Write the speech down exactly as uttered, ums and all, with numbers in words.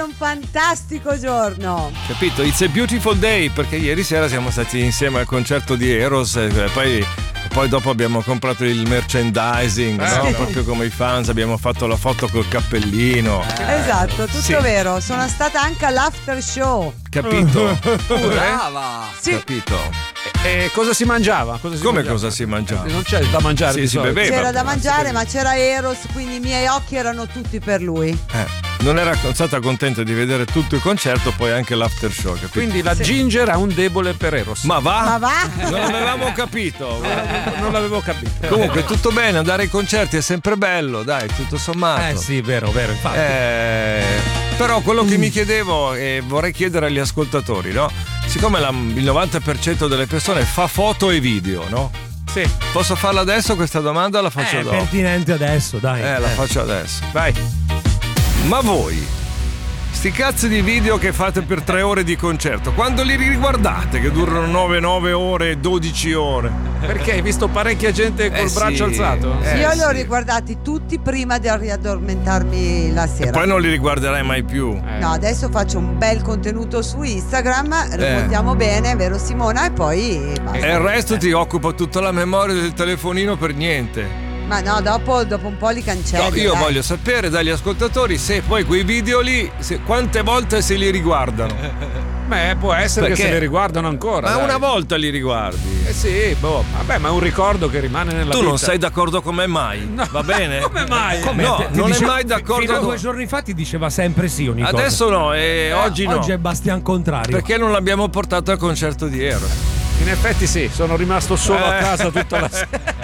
un fantastico giorno. Capito? It's a beautiful day, perché ieri sera siamo stati insieme al concerto di Eros e poi, poi dopo abbiamo comprato il merchandising, Eh, no? sì. Proprio come i fans, abbiamo fatto la foto col cappellino. Esatto, tutto Sì. vero. Sono stata anche all'after show. Capito? Brava. Sì. Capito? E cosa si mangiava? Cosa si Come mangiava? cosa si mangiava? Non c'è da mangiare. Sì, di si solito. beveva. C'era da mangiare, ma c'era Eros, quindi i miei occhi erano tutti per lui. Eh, non era stata contenta di vedere tutto il concerto, poi anche l'after show, capito? Quindi la Ginger ha un debole per Eros. Ma va? Ma va? Non avevamo capito. Non l'avevo capito. Comunque tutto bene, andare ai concerti è sempre bello, dai, tutto sommato. Eh sì, vero, vero, infatti. Eh, però quello che mi chiedevo e vorrei chiedere agli ascoltatori, no? Siccome la- il novanta per cento delle persone fa foto e video, no? Sì. Posso farla adesso questa domanda o la faccio È dopo? pertinente adesso, dai. Eh, la faccio adesso. Vai. Ma voi, sti cazzi di video che fate per tre ore di concerto, quando li riguardate che durano nove, nove ore e dodici ore? Perché hai visto parecchia gente col Eh, braccio sì. alzato? Eh, Io li ho sì. riguardati tutti prima di riaddormentarmi la E sera. poi non li riguarderai mai più. Eh. No, adesso faccio un bel contenuto su Instagram, lo montiamo bene, vero Simona? E poi basta. E il resto ti occupa tutta la memoria del telefonino per niente. Ma no, dopo, dopo un po' li cancelli. No, io dai. voglio sapere dagli ascoltatori se poi quei video lì, se- quante volte se li riguardano. Beh, può essere Perché? che se ne riguardano ancora. Ma dai. una volta li riguardi. Eh sì, boh, vabbè, ma è un ricordo che rimane nella Tu vita. non sei d'accordo con me mai, va bene? Come mai? Come? No, Ti- ti non è dice- mai Fino a d'accordo due con... giorni fa ti diceva sempre sì ogni cosa. Adesso no, e oggi no. Oggi è Bastian contrario. Perché non l'abbiamo portato al concerto di Eros? In effetti sì, sono rimasto solo a Eh. casa tutta la sera.